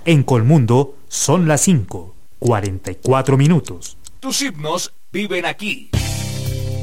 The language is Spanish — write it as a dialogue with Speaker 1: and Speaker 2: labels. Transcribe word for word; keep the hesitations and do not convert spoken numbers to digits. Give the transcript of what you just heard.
Speaker 1: En Colmundo son las cinco, cuarenta y cuatro minutos.
Speaker 2: Tus himnos viven aquí.